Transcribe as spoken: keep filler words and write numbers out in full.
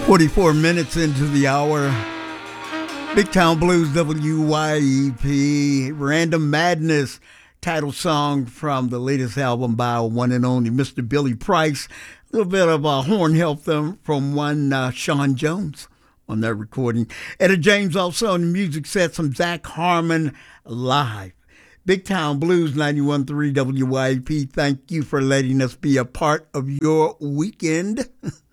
forty-four minutes into the hour. Big Town Blues, W Y E P, Random Madness, title song from the latest album by one and only Mister Billy Price. A little bit of a horn help them from one uh, Sean Jones on that recording. Etta James also on the music set, some Zach Harmon live. Big Town Blues, ninety-one point three W Y E P. Thank you for letting us be a part of your weekend.